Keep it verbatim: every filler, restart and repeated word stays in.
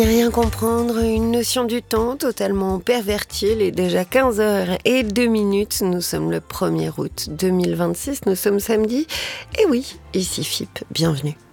Rien comprendre, une notion du temps totalement pervertie. Il est déjà quinze heures et deux minutes. Nous sommes le premier août deux mille vingt-six. Nous sommes samedi. Et oui, ici F I P. Bienvenue.